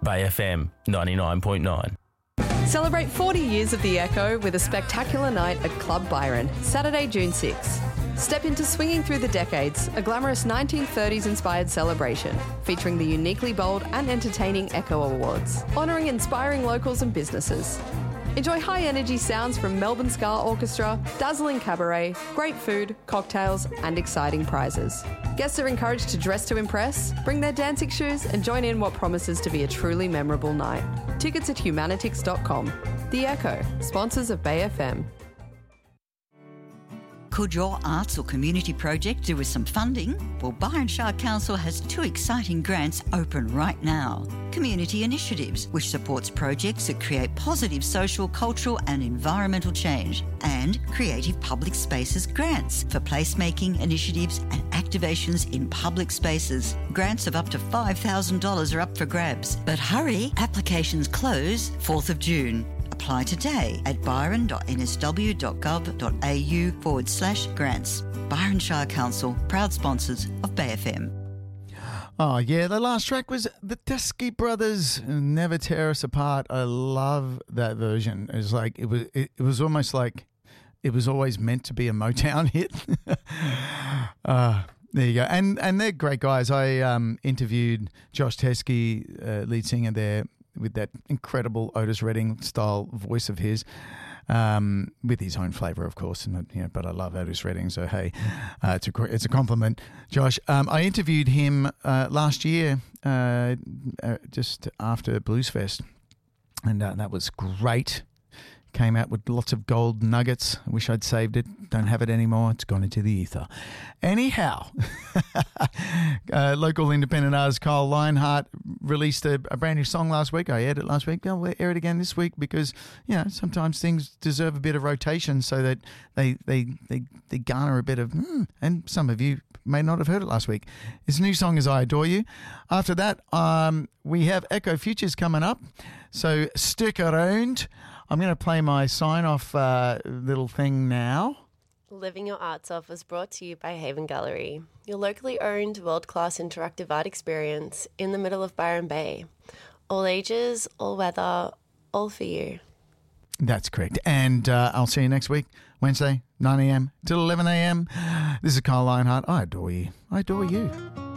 Bay FM 99.9. Celebrate 40 years of the Echo with a spectacular night at Club Byron, Saturday, June 6. Step into Swinging Through the Decades, a glamorous 1930s-inspired celebration featuring the uniquely bold and entertaining Echo Awards, honouring inspiring locals and businesses. Enjoy high-energy sounds from Melbourne Ska Orchestra, dazzling cabaret, great food, cocktails and exciting prizes. Guests are encouraged to dress to impress, bring their dancing shoes and join in what promises to be a truly memorable night. Tickets at humanitix.com. The Echo, sponsors of Bay FM. Could your arts or community project do with some funding? Well, Byron Shire Council has 2 exciting grants open right now. Community Initiatives, which supports projects that create positive social, cultural and environmental change. And Creative Public Spaces Grants for placemaking initiatives and activations in public spaces. Grants of up to $5,000 are up for grabs. But hurry, applications close 4th of June. Apply today at byron.nsw.gov.au/grants. Byron Shire Council, proud sponsors of Bay FM. Oh, yeah, the last track was the Teskey Brothers, Never Tear Us Apart. I love that version. It's like, it was almost like it was always meant to be a Motown hit. There you go. And they're great guys. I interviewed Josh Teskey, lead singer there, with that incredible Otis Redding style voice of his, with his own flavour, of course. And but I love Otis Redding, so hey, it's a compliment, Josh. I interviewed him last year, just after Blues Fest, and that was great. Came out with lots of gold nuggets. I wish I'd saved it. Don't have it anymore. It's gone into the ether. Anyhow, local independent artist Kyle Lionheart released a brand new song last week. I aired it last week. We'll air it again this week because, sometimes things deserve a bit of rotation so that they garner a bit of, and some of you may not have heard it last week. His new song is I Adore You. After that, we have Echo Futures coming up. So stick around. I'm going to play my sign-off little thing now. Living Your Arts Off was brought to you by Haven Gallery, your locally owned world-class interactive art experience in the middle of Byron Bay. All ages, all weather, all for you. That's correct. And I'll see you next week, Wednesday, 9 a.m. till 11 a.m. This is Kyle Lionheart. I adore you. I adore you.